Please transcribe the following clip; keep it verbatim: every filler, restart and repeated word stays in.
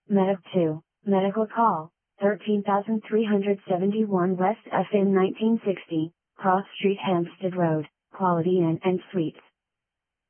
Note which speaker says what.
Speaker 1: Medic two, medical call, thirteen thousand three hundred seventy-one West F N nineteen sixty, Cross Street Hampstead Road, Quality Inn and Suites.